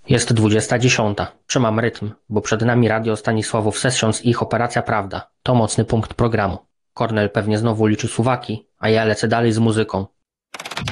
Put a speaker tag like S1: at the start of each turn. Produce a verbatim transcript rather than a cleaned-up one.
S1: Jest dwudziesta dziesiąta. Trzymam rytm, bo przed nami radio Stanisławów Sessions i ich Operacja Prawda. To mocny punkt programu. Kornel pewnie znowu liczy suwaki, a ja lecę dalej z muzyką.